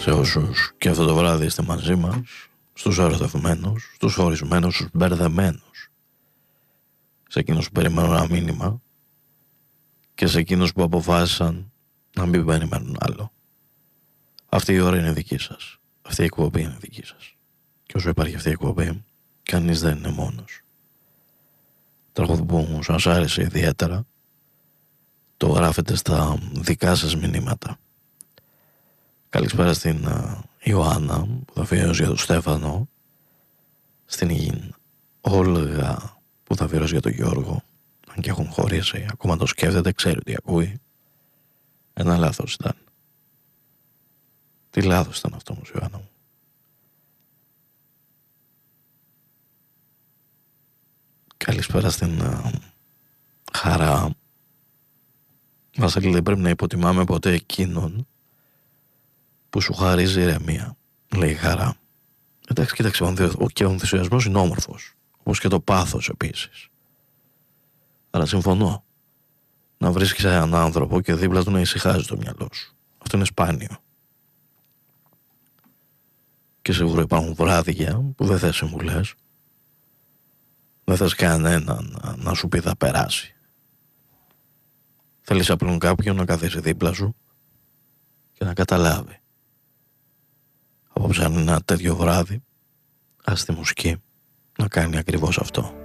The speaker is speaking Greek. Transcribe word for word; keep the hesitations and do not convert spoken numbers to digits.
σε όσους και αυτό το βράδυ είστε μαζί μας, στους ερωτευμένους, στους χωρισμένους, στους μπερδεμένους, σε εκείνους που περιμένουν ένα μήνυμα και σε εκείνους που αποφάσισαν να μην περιμένουν άλλο. Αυτή η ώρα είναι δική σας. Αυτή η εκπομπή είναι δική σας. Και όσο υπάρχει αυτή η εκπομπή, κανείς δεν είναι μόνος. Τραγούδι που σας άρεσε ιδιαίτερα, το γράφετε στα δικά σας μηνύματα. Καλησπέρα στην uh, Ιωάννα που θα αφιερώσει για τον Στέφανο, στην Όλγα που θα αφιερώσει για τον Γιώργο, αν και έχουν χωρίσει, ακόμα το σκέφτεται, ξέρει ότι ακούει. Ένα λάθος ήταν. Τι λάθος ήταν αυτό όμως, Ιωάννα μου? Καλησπέρα στην uh, Χαρά. Βασίλη, δεν πρέπει να υποτιμάμε ποτέ εκείνον που σου χαρίζει ηρεμία, λέει η Χαρά. Εντάξει, κοίταξε, ο, και ο ενθουσιασμός είναι όμορφος, όπως και το πάθος επίσης. Αλλά συμφωνώ, να βρίσκεις έναν άνθρωπο και δίπλα του να ησυχάζει το μυαλό σου. Αυτό είναι σπάνιο. Και σίγουρα υπάρχουν βράδια που δεν θες συμβουλές, δεν θες κανέναν να, να σου πει θα περάσει. Θέλεις απλούν κάποιον να καθίσει δίπλα σου και να καταλάβει. Απόψε αν είναι ένα τέτοιο βράδυ, ας τη μουσική να κάνει ακριβώς αυτό.